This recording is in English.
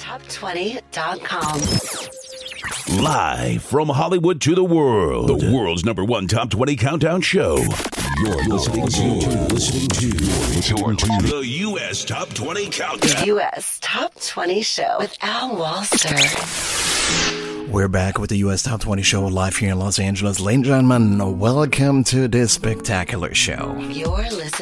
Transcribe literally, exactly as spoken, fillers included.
top twenty dot com. Live from Hollywood to the world, the world's number one top twenty countdown show. You're listening to, listening to, you're listening to the U S Top twenty Countdown. The U S Top twenty Show with Al Walser. We're back with the U S Top twenty Show live here in Los Angeles. Ladies and gentlemen, welcome to this spectacular show. You're listening